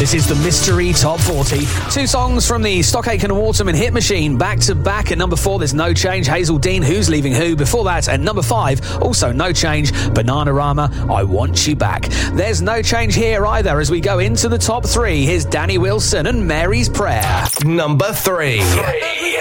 This is the Mystery Top 40. 2 songs from the Stock Aitken and Waterman hit machine back to back. At number 4, there's No Change, Hazel Dean, Who's Leaving Who. Before that, at number 5, also No Change, Bananarama, I Want You Back. There's no change here either as we go into the top 3. Here's Danny Wilson and Mary's Prayer. Number 3.